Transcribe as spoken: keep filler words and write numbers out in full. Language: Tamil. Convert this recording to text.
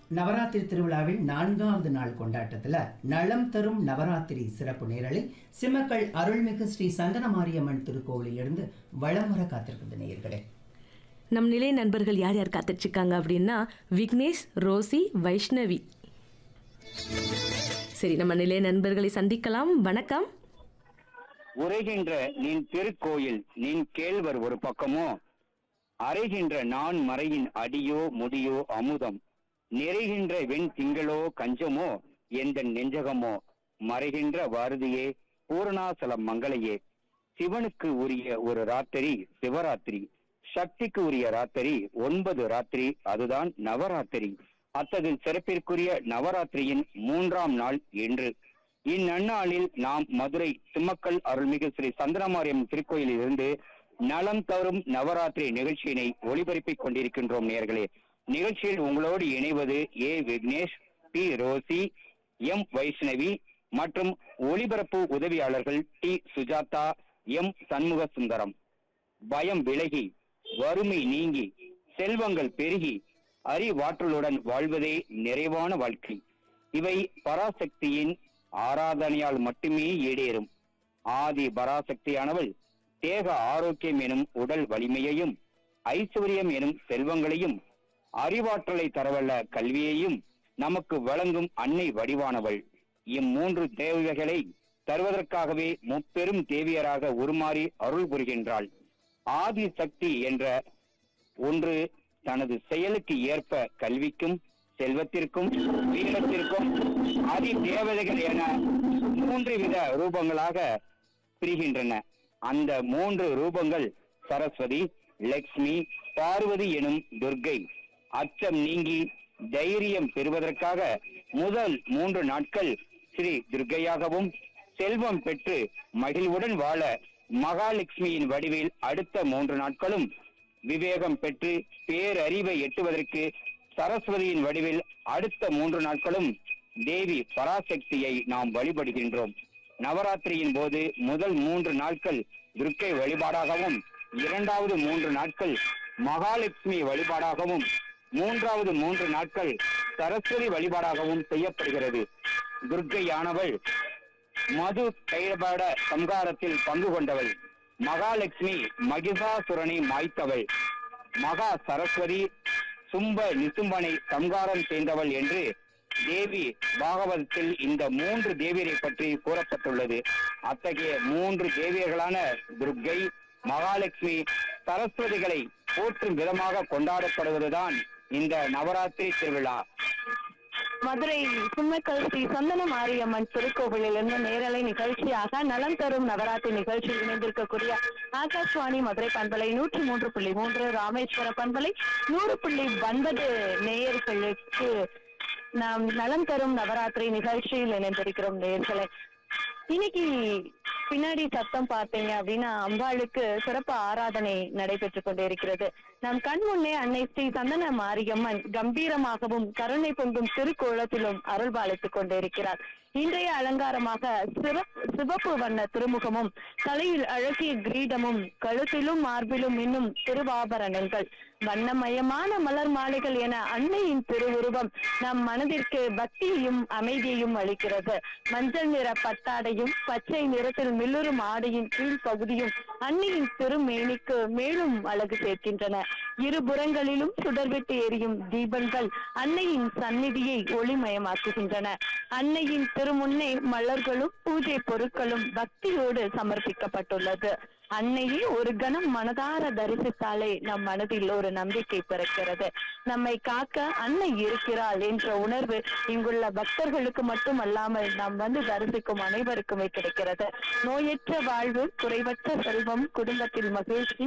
நவராத்திரி திருவிழாவில் நான்காவது நாள் கொண்டாட்டத்தில் நலம் தரும் நவராத்திரி சிறப்பு நேரலை சிம்மக்கல் அருள்மிகு ஸ்ரீ சந்தன மாரியம்மன் திருக்கோவிலிருந்து வளம் வர காத்திருக்கிறது நேயர்களே. நம் நிலைய நண்பர்கள் யார் யார் காத்துட்ருக்காங்க அப்படின்னா விக்னேஷ், ரோசி, வைஷ்ணவி. சரி, நம்ம நிலைய நண்பர்களை சந்திக்கலாம். வணக்கம். உரைகின்ற நின் திருக்கோயில் நின் கேழ்வர் ஒரு பக்கமோ, அறைகின்ற நான் மறையின் அடியோ முடியோ அமுதம், நிறைகின்ற வெண் திங்களோ கஞ்சமோ எந்த நெஞ்சகமோ, மறைகின்ற வாரதியே பூரணாசலம் மங்களையே. சிவனுக்கு உரிய ஒரு ராத்திரி சிவராத்திரி, சக்திக்கு உரிய ராத்திரி ஒன்பது ராத்திரி, அதுதான் நவராத்திரி. அத்தகைய சிறப்பிற்குரிய நவராத்திரியின் மூன்றாம் நாள் இன்று. இந்நன்னாளில் நாம் மதுரை சிம்மக்கல் அருள்மிகு ஸ்ரீ சந்தனமாரியம் திருக்கோயிலில் இருந்து நலம் தரும் நவராத்திரி நிகழ்ச்சியினை ஒளிபரப்பிக் கொண்டிருக்கின்றோம் நேயர்களே. நிகழ்ச்சியில் உங்களோடு இணைவது ஏ Vignesh, B Rousey, M Vaishnavi மற்றும் ஒளிபரப்பு உதவியாளர்கள் டி சுஜாதா, எம் சண்முக சுந்தரம். பயம் விலகி, வறுமை நீங்கி, செல்வங்கள் பெருகி, அறிவாற்றலுடன் வாழ்வதே நிறைவான வாழ்க்கை. இவை பராசக்தியின் ஆராதனையால் மட்டுமே ஈடேறும். ஆதி பராசக்தியானவள் தேக ஆரோக்கியம் எனும் உடல் வலிமையையும், ஐஸ்வர்யம் எனும் செல்வங்களையும், அறிவாற்றலை தரவல்ல கல்வியையும் நமக்கு வழங்கும் அன்னை வடிவானவள். இம்மூன்று தேவைகளை தருவதற்காகவே முப்பெரும் தேவியராக உருமாறி அருள் புரிகின்றாள். ஆதி சக்தி என்ற ஒன்று தனது செயலுக்கு ஏற்ப கல்விக்கும், செல்வத்திற்கும், வீரத்திற்கும் அதி தேவதைகள் என மூன்று வித ரூபங்களாக பிரிகின்றன. அந்த மூன்று ரூபங்கள் சரஸ்வதி, லக்ஷ்மி, பார்வதி எனும் துர்க்கை. அச்சம் நீங்கி தைரியம் பெறுவதற்காக முதல் மூன்று நாட்கள் ஸ்ரீ துர்க்கையாகவும், செல்வம் பெற்று மகிழ்வுடன் வாழ மகாலட்சுமியின் வடிவில் அடுத்த மூன்று நாட்களும், விவேகம் பெற்று பேரறிவை எட்டுவதற்கு சரஸ்வதியின் வடிவில் அடுத்த மூன்று நாட்களும் தேவி பராசக்தியை நாம் வழிபடுகின்றோம். நவராத்திரியின் போது முதல் மூன்று நாட்கள் துர்க்கை வழிபாடாகவும், இரண்டாவது மூன்று நாட்கள் மகாலட்சுமி வழிபாடாகவும், மூன்றாவது மூன்று நாட்கள் சரஸ்வதி வழிபாடாகவும் செய்யப்படுகிறது. துர்க்கையானவள் மது கைரபாட சம்ஹாரத்தில் பங்கு கொண்டவள். மகாலட்சுமி மகிஷாசுரனை மாய்த்தவள். மகா சரஸ்வதி சும்ப நிசும்பனை சம்ஹாரம் செய்தவள் என்று தேவி பாகவதத்தில் இந்த மூன்று தேவியரை பற்றி கூறப்பட்டுள்ளது. அத்தகைய மூன்று தேவியர்களான துர்க்கை, மகாலட்சுமி, சரஸ்வதிகளை போற்றும் விதமாக கொண்டாடப்படுவதுதான் இந்த நவராத்திரி திருவிழா. மதுரை சிம்மக்கல் ஸ்ரீ சந்தன மாரியம்மன் திருக்கோவிலிருந்து நேரலை நிகழ்ச்சியாக நலம் தரும் நவராத்திரி நிகழ்ச்சியில் இணைந்திருக்கக்கூடிய ஆகாஷ்வாணி மதுரை பண்பலை நூற்றி மூன்று புள்ளி மூன்று, ராமேஸ்வர பண்பலை நூறு புள்ளி ஒன்பது நேயர்களுக்கு நாம் நலம் தரும் நவராத்திரி நிகழ்ச்சியில் இணைந்திருக்கிறோம் நேயர்களை. இன்னைக்கு பின்னாடி சத்தம் பார்த்தீங்க அப்படின்னா அம்பாளுக்கு சிறப்பு ஆராதனை நடைபெற்று கொண்டே இருக்கிறது. நம் கண் முன்னே அன்னை ஸ்ரீ சந்தன மாரியம்மன் கம்பீரமாகவும் கருணை பொங்கும் திருக்கோலத்திலும் அருள் பாலித்துக் கொண்டே இருக்கிறார். இன்றைய அலங்காரமாக சிறப்பு சிவப்பு வண்ண திருமுகமும், தலையில் அழகிய கிரீடமும், கழுத்திலும் மார்பிலும் இன்னும் திருவாபரணங்கள், வண்ணமயமான மலர் மாலைகள் என அன்னையின் திருவுருவம் நம் மனதிற்கு பக்தியையும் அமைதியையும் அளிக்கிறது. மஞ்சள் நிற பட்டாடையும், பச்சை நிறத்தில் மில்லுறும் ஆடையின் கீழ் பகுதியும் அன்னையின் திருமேனிக்கு மேலும் அழகு சேர்க்கின்றன. இருபுறங்களிலும் சுடர்விட்டு எரியும் தீபங்கள் அன்னையின் சந்நிதியை ஒளிமயமாக்குகின்றன. அன்னையின் திருமுன்னே மலர்களும் பூஜை பொருட்களும் பக்தியோடு சமர்ப்பிக்கப்பட்டுள்ளது. அன்னையை ஒரு கணம் மனதார தரிசித்தாலே நம் மனதில் ஒரு நம்பிக்கை பிறக்கிறது. நம்மை காக்க அன்னை இருக்கிறாள் என்ற உணர்வு இங்குள்ள பக்தர்களுக்கு மட்டுமல்லாமல் நாம் வந்து தரிசிக்கும் அனைவருக்குமே கிடைக்கிறது. நோயற்ற வாழ்வு, குறைவற்ற செல்வம், குடும்பத்தில் மகிழ்ச்சி,